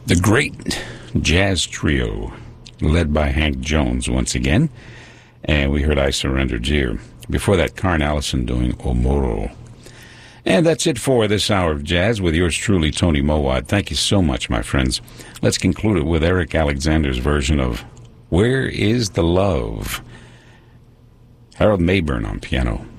The great jazz trio, led by Hank Jones once again. And we heard I Surrender Dear. Before that, Karen Allison doing Omoro. And that's it for this hour of jazz with yours truly, Tony Mowat. Thank you so much, my friends. Let's conclude it with Eric Alexander's version of Where is the Love? Harold Mayburn on piano.